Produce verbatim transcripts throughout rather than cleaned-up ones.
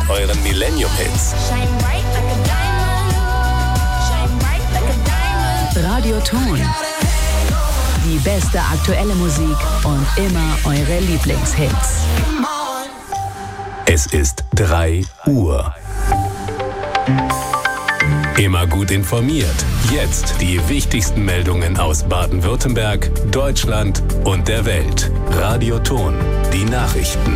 mit euren Millennium-Hits. Radioton. Die beste aktuelle Musik und immer eure Lieblingshits. Es ist drei Uhr. Immer gut informiert. Jetzt die wichtigsten Meldungen aus Baden-Württemberg, Deutschland und der Welt. Radioton. Die Nachrichten.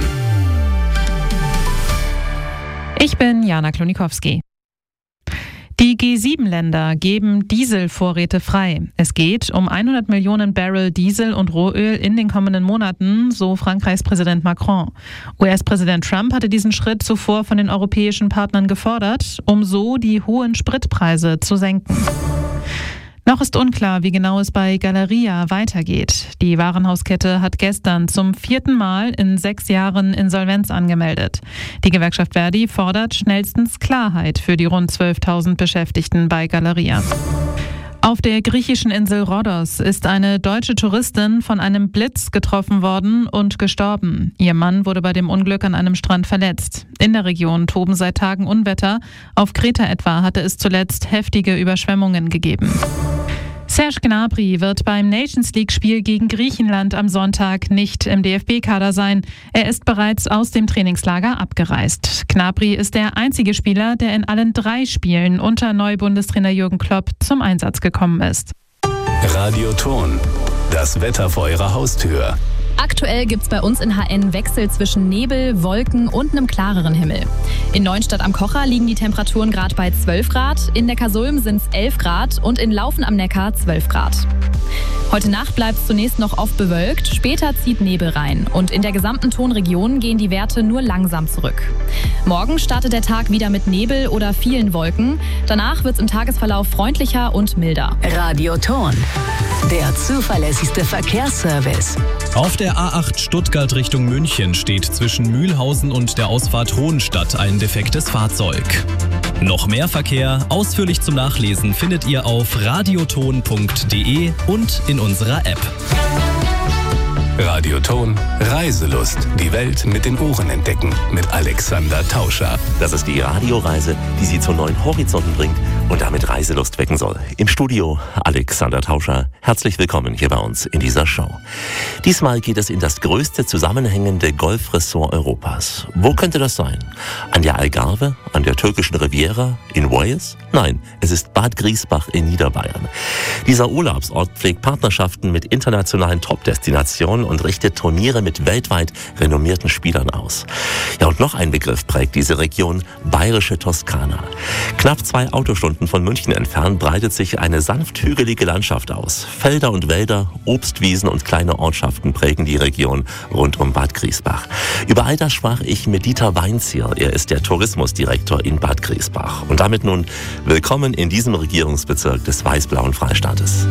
Ich bin Jana Klonikowski. Die G sieben Länder geben Dieselvorräte frei. Es geht um hundert Millionen Barrel Diesel und Rohöl in den kommenden Monaten, so Frankreichs Präsident Macron. U S-Präsident Trump hatte diesen Schritt zuvor von den europäischen Partnern gefordert, um so die hohen Spritpreise zu senken. Noch ist unklar, wie genau es bei Galeria weitergeht. Die Warenhauskette hat gestern zum vierten Mal in sechs Jahren Insolvenz angemeldet. Die Gewerkschaft Verdi fordert schnellstens Klarheit für die rund zwölftausend Beschäftigten bei Galeria. Auf der griechischen Insel Rhodos ist eine deutsche Touristin von einem Blitz getroffen worden und gestorben. Ihr Mann wurde bei dem Unglück an einem Strand verletzt. In der Region toben seit Tagen Unwetter. Auf Kreta etwa hatte es zuletzt heftige Überschwemmungen gegeben. Serge Gnabry wird beim Nations-League-Spiel gegen Griechenland am Sonntag nicht im D F B-Kader sein. Er ist bereits aus dem Trainingslager abgereist. Gnabry ist der einzige Spieler, der in allen drei Spielen unter Neubundestrainer Jürgen Klopp zum Einsatz gekommen ist. Radioton. Das Wetter vor eurer Haustür. Aktuell gibt's bei uns in H N Wechsel zwischen Nebel, Wolken und einem klareren Himmel. In Neuenstadt am Kocher liegen die Temperaturen gerade bei zwölf Grad, in Neckarsulm sind's elf Grad und in Laufen am Neckar zwölf Grad. Heute Nacht bleibt es zunächst noch oft bewölkt, später zieht Nebel rein und in der gesamten Tonregion gehen die Werte nur langsam zurück. Morgen startet der Tag wieder mit Nebel oder vielen Wolken. Danach wird es im Tagesverlauf freundlicher und milder. Radioton. Der zuverlässigste Verkehrsservice. Auf der A acht Stuttgart Richtung München steht zwischen Mühlhausen und der Ausfahrt Hohenstadt ein defektes Fahrzeug. Noch mehr Verkehr, ausführlich zum Nachlesen, findet ihr auf radioton punkt de und in unserer App. Radioton. Reiselust. Die Welt mit den Ohren entdecken. Mit Alexander Tauscher. Das ist die Radioreise, die Sie zu neuen Horizonten bringt und damit Reiselust wecken soll. Im Studio Alexander Tauscher. Herzlich willkommen hier bei uns in dieser Show. Diesmal geht es in das größte zusammenhängende Golfressort Europas. Wo könnte das sein? An der Algarve? An der türkischen Riviera? In Wales? Nein, es ist Bad Griesbach in Niederbayern. Dieser Urlaubsort pflegt Partnerschaften mit internationalen Top-Destinationen und richtet Turniere mit weltweit renommierten Spielern aus. Ja, und noch ein Begriff prägt diese Region: bayerische Toskana. Knapp zwei Autostunden von München entfernt breitet sich eine sanft hügelige Landschaft aus. Felder und Wälder, Obstwiesen und kleine Ortschaften prägen die Region rund um Bad Griesbach. Über all das sprach ich mit Dieter Weinzierl. Er ist der Tourismusdirektor in Bad Griesbach. Und damit nun willkommen in diesem Regierungsbezirk des weiß-blauen Freistaates.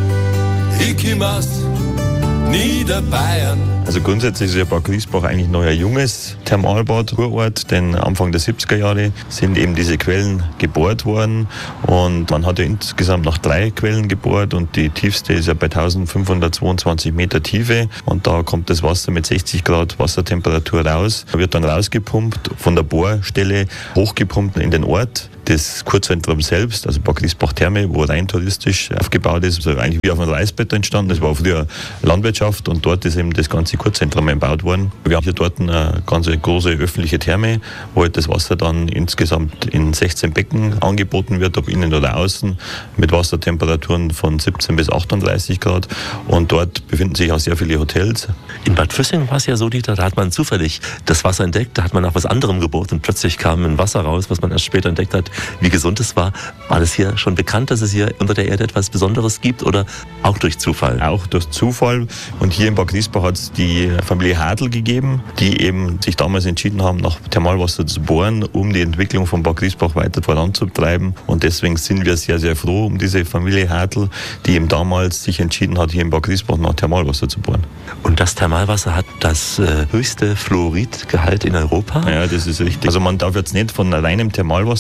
Niederbayern. Also grundsätzlich ist ja Bad Griesbach eigentlich noch ein junges Thermalbad, Kurort, denn Anfang der siebziger Jahre sind eben diese Quellen gebohrt worden und man hat ja insgesamt noch drei Quellen gebohrt und die tiefste ist ja bei eintausendfünfhundertzweiundzwanzig Meter Tiefe und da kommt das Wasser mit sechzig Grad Wassertemperatur raus, wird dann rausgepumpt, von der Bohrstelle hochgepumpt in den Ort. Das Kurzentrum selbst, also Bad Griesbach Therme, wo rein touristisch aufgebaut ist, also eigentlich wie auf einem Reisbett entstanden. Das war früher Landwirtschaft und dort ist eben das ganze Kurzentrum gebaut worden. Wir haben hier dort eine ganz große öffentliche Therme, wo halt das Wasser dann insgesamt in sechzehn Becken angeboten wird, ob innen oder außen, mit Wassertemperaturen von siebzehn bis achtunddreißig Grad. Und dort befinden sich auch sehr viele Hotels. In Bad Füssing war es ja so, Dieter, da hat man zufällig das Wasser entdeckt, da hat man nach was anderem gebohrt und plötzlich kam ein Wasser raus, was man erst später entdeckt hat, wie gesund es war. War das hier schon bekannt, dass es hier unter der Erde etwas Besonderes gibt oder auch durch Zufall? Auch durch Zufall. Und hier in Bad Griesbach hat es die Familie Hadl gegeben, die eben sich damals entschieden haben, nach Thermalwasser zu bohren, um die Entwicklung von Bad Griesbach weiter voranzutreiben. Und deswegen sind wir sehr, sehr froh um diese Familie Hadl, die eben damals sich entschieden hat, hier in Bad Griesbach nach Thermalwasser zu bohren. Und das Thermalwasser hat das äh, höchste Fluoridgehalt in Europa? Ja, das ist richtig. Also man darf jetzt nicht von reinem Thermalwasser sprechen,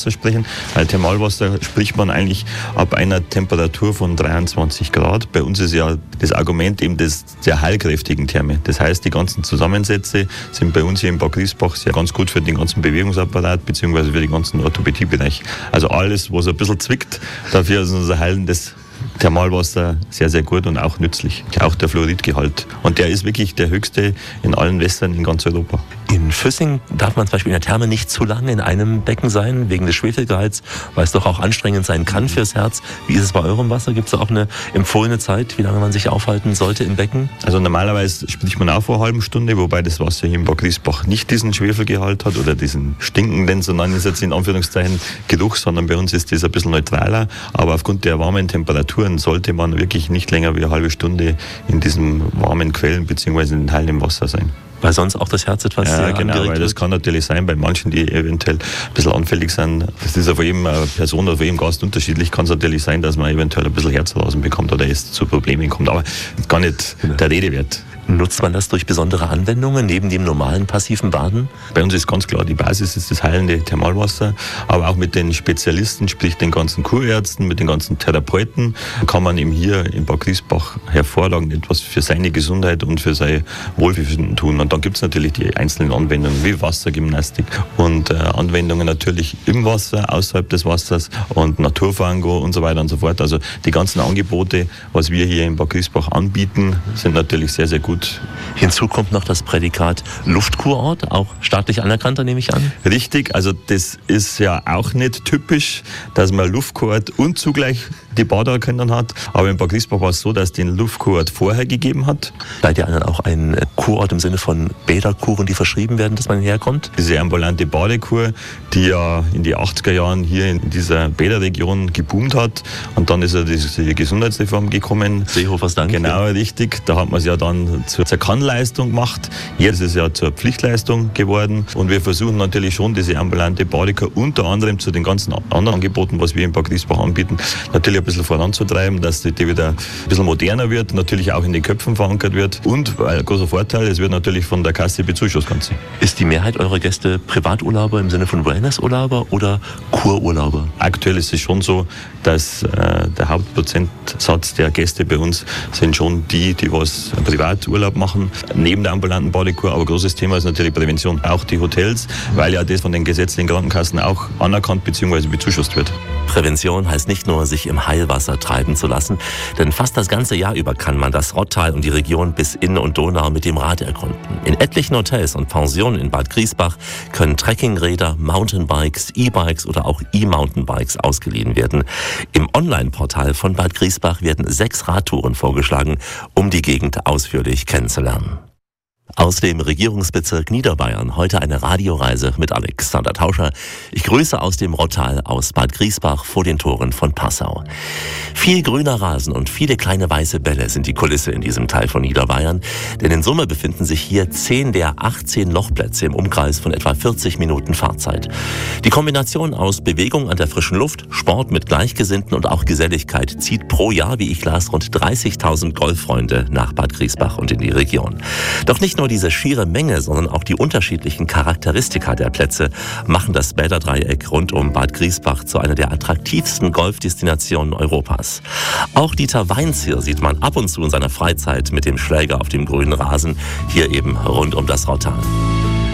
Weil Thermalwasser spricht man eigentlich ab einer Temperatur von dreiundzwanzig Grad. Bei uns ist ja das Argument eben des, der heilkräftigen Therme. Das heißt, die ganzen Zusammensätze sind bei uns hier in Bad Griesbach sehr ganz gut für den ganzen Bewegungsapparat bzw. für den ganzen Orthopädiebereich. Also alles, was ein bisschen zwickt, dafür ist unser heilendes Thermalwasser sehr, sehr gut und auch nützlich. Auch der Fluoridgehalt. Und der ist wirklich der höchste in allen Wässern in ganz Europa. In Füssing darf man zum Beispiel in der Therme nicht zu lange in einem Becken sein, wegen des Schwefelgehalts, weil es doch auch anstrengend sein kann fürs Herz. Wie ist es bei eurem Wasser? Gibt es auch eine empfohlene Zeit, wie lange man sich aufhalten sollte im Becken? Also normalerweise spricht man auch vor einer halben Stunde, wobei das Wasser hier in Bad Griesbach nicht diesen Schwefelgehalt hat oder diesen stinkenden, so nennen wir es jetzt in Anführungszeichen, Geruch, sondern bei uns ist das ein bisschen neutraler. Aber aufgrund der warmen Temperaturen sollte man wirklich nicht länger wie eine halbe Stunde in diesen warmen Quellen bzw. in den heilenden Wasser sein. Weil sonst auch das Herz etwas ja, sehr genau, weil das wird. kann natürlich sein, bei manchen, die eventuell ein bisschen anfällig sind. Das ist ja von jedem Person oder von jedem Gast unterschiedlich. Kann es natürlich sein, dass man eventuell ein bisschen Herzrasen bekommt oder es zu Problemen kommt. Aber gar nicht genau. Der Rede wert. Nutzt man das durch besondere Anwendungen neben dem normalen passiven Baden? Bei uns ist ganz klar, die Basis ist das heilende Thermalwasser, aber auch mit den Spezialisten, sprich den ganzen Kurärzten, mit den ganzen Therapeuten, kann man eben hier in Bad Griesbach hervorragend etwas für seine Gesundheit und für sein Wohlbefinden tun. Und dann gibt es natürlich die einzelnen Anwendungen wie Wassergymnastik und äh, Anwendungen natürlich im Wasser, außerhalb des Wassers und Naturfango und so weiter und so fort. Also die ganzen Angebote, was wir hier in Bad Griesbach anbieten, sind natürlich sehr, sehr gut. Hinzu kommt noch das Prädikat Luftkurort, auch staatlich anerkannter, nehme ich an. Richtig, also das ist ja auch nicht typisch, dass man Luftkurort und zugleich die Badeerkennung hat. Aber in Bad Griesbach war es so, dass es den Luftkurort vorher gegeben hat. Seid ihr auch ein Kurort im Sinne von Bäderkuren, die verschrieben werden, dass man herkommt? Diese ambulante Badekur, die ja in die achtziger Jahren hier in dieser Bäderregion geboomt hat. Und dann ist ja diese Gesundheitsreform gekommen. Seehofers Dank. Genau, richtig. Da hat man es ja dann zur Kannleistung gemacht. Jetzt ist es ja zur Pflichtleistung geworden. Und wir versuchen natürlich schon, diese ambulante Badekur unter anderem zu den ganzen anderen Angeboten, was wir in Bad Griesbach anbieten, natürlich ein bisschen voranzutreiben, dass die wieder ein bisschen moderner wird, natürlich auch in den Köpfen verankert wird. Und ein großer Vorteil, es wird natürlich von der Kasse bezuschusst. Ist die Mehrheit eurer Gäste Privaturlauber im Sinne von Wellnessurlauber oder Kururlauber? Aktuell ist es schon so, dass äh, der Hauptprozentsatz der Gäste bei uns sind schon die, die was Privaturlaub machen, neben der ambulanten Badekur. Aber großes Thema ist natürlich Prävention. Auch die Hotels, weil ja das von den gesetzlichen Krankenkassen auch anerkannt bzw. bezuschusst wird. Prävention heißt nicht nur, sich im Heilwasser treiben zu lassen, denn fast das ganze Jahr über kann man das Rottal und die Region bis Inn und Donau mit dem Rad erkunden. In etlichen Hotels und Pensionen in Bad Griesbach können Trekkingräder, Mountainbikes, E-Bikes oder auch E-Mountainbikes ausgeliehen werden. Im Online-Portal von Bad Griesbach werden sechs Radtouren vorgeschlagen, um die Gegend ausführlich kennenzulernen. Aus dem Regierungsbezirk Niederbayern heute eine Radioreise mit Alexander Tauscher. Ich grüße aus dem Rottal aus Bad Griesbach vor den Toren von Passau. Viel grüner Rasen und viele kleine weiße Bälle sind die Kulisse in diesem Teil von Niederbayern. Denn in Summe befinden sich hier zehn der achtzehn Lochplätze im Umkreis von etwa vierzig Minuten Fahrzeit. Die Kombination aus Bewegung an der frischen Luft, Sport mit Gleichgesinnten und auch Geselligkeit zieht pro Jahr, wie ich las, rund dreißigtausend Golffreunde nach Bad Griesbach und in die Region. Doch nicht nur diese schiere Menge, sondern auch die unterschiedlichen Charakteristika der Plätze machen das Bäderdreieck rund um Bad Griesbach zu einer der attraktivsten Golfdestinationen Europas. Auch Dieter Weinzierl sieht man ab und zu in seiner Freizeit mit dem Schläger auf dem grünen Rasen, hier eben rund um das Rottal.